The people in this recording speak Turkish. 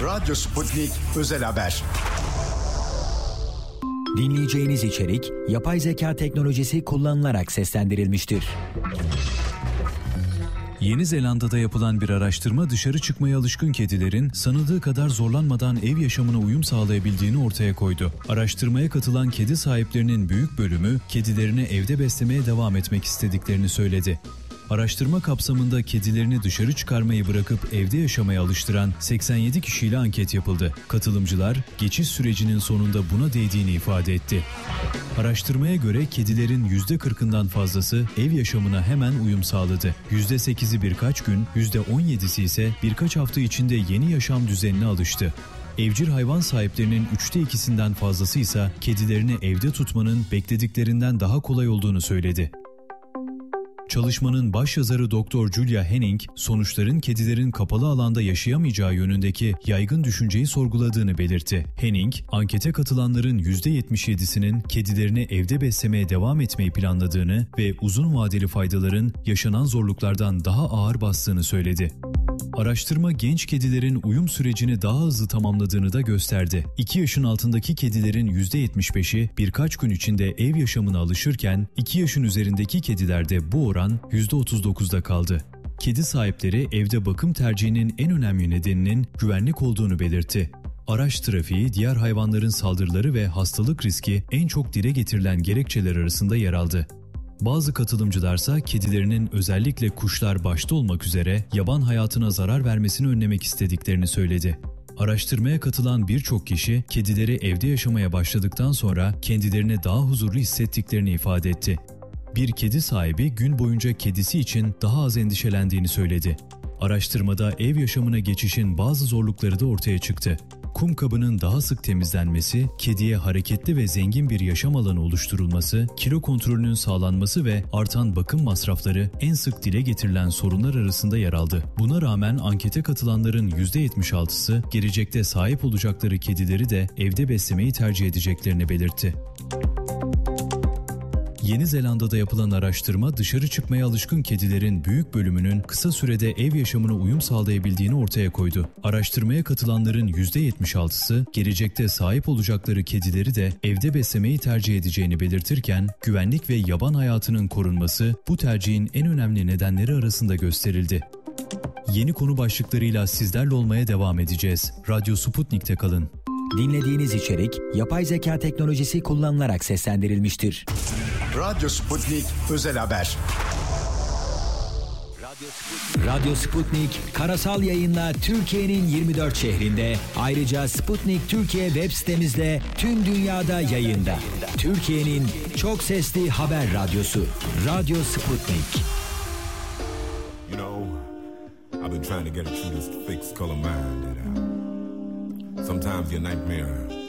Radyo Sputnik Özel Haber. Dinleyeceğiniz içerik yapay zeka teknolojisi kullanılarak seslendirilmiştir. Yeni Zelanda'da yapılan bir araştırma dışarı çıkmaya alışkın kedilerin sanıldığı kadar zorlanmadan ev yaşamına uyum sağlayabildiğini ortaya koydu. Araştırmaya katılan kedi sahiplerinin büyük bölümü kedilerini evde beslemeye devam etmek istediklerini söyledi. Araştırma kapsamında kedilerini dışarı çıkarmayı bırakıp evde yaşamaya alıştıran 87 kişiyle anket yapıldı. Katılımcılar geçiş sürecinin sonunda buna değdiğini ifade etti. Araştırmaya göre kedilerin %40'ından fazlası ev yaşamına hemen uyum sağladı. %8'i birkaç gün, %17'si ise birkaç hafta içinde yeni yaşam düzenine alıştı. Evcil hayvan sahiplerinin 2/3'ünden fazlası ise kedilerini evde tutmanın beklediklerinden daha kolay olduğunu söyledi. Çalışmanın başyazarı Dr. Julia Henning, sonuçların kedilerin kapalı alanda yaşayamayacağı yönündeki yaygın düşünceyi sorguladığını belirtti. Henning, ankete katılanların %77'sinin kedilerini evde beslemeye devam etmeyi planladığını ve uzun vadeli faydaların yaşanan zorluklardan daha ağır bastığını söyledi. Araştırma genç kedilerin uyum sürecini daha hızlı tamamladığını da gösterdi. 2 yaşın altındaki kedilerin %75'i birkaç gün içinde ev yaşamına alışırken 2 yaşın üzerindeki kedilerde bu oran %39'da kaldı. Kedi sahipleri evde bakım tercihinin en önemli nedeninin güvenlik olduğunu belirtti. Araç trafiği, diğer hayvanların saldırıları ve hastalık riski en çok dile getirilen gerekçeler arasında yer aldı. Bazı katılımcılarsa kedilerinin özellikle kuşlar başta olmak üzere yaban hayatına zarar vermesini önlemek istediklerini söyledi. Araştırmaya katılan birçok kişi kedileri evde yaşamaya başladıktan sonra kendilerini daha huzurlu hissettiklerini ifade etti. Bir kedi sahibi gün boyunca kedisi için daha az endişelendiğini söyledi. Araştırmada ev yaşamına geçişin bazı zorlukları da ortaya çıktı. Kum kabının daha sık temizlenmesi, kediye hareketli ve zengin bir yaşam alanı oluşturulması, kilo kontrolünün sağlanması ve artan bakım masrafları en sık dile getirilen sorunlar arasında yer aldı. Buna rağmen ankete katılanların %76'sı gelecekte sahip olacakları kedileri de evde beslemeyi tercih edeceklerini belirtti. Yeni Zelanda'da yapılan araştırma dışarı çıkmaya alışkın kedilerin büyük bölümünün kısa sürede ev yaşamına uyum sağlayabildiğini ortaya koydu. Araştırmaya katılanların %76'sı gelecekte sahip olacakları kedileri de evde beslemeyi tercih edeceğini belirtirken güvenlik ve yaban hayatının korunması bu tercihin en önemli nedenleri arasında gösterildi. Yeni konu başlıklarıyla sizlerle olmaya devam edeceğiz. Radyo Sputnik'te kalın. Dinlediğiniz içerik yapay zeka teknolojisi kullanılarak seslendirilmiştir. Radyo Sputnik Özel Haber. Radyo Sputnik karasal yayınla Türkiye'nin 24 şehrinde, ayrıca Sputnik Türkiye web sitemizde tüm dünyada yayında. Türkiye'nin çok sesli haber radyosu Radyo Sputnik. You know, I've been trying to get through this fixed color mind that sometimes your nightmare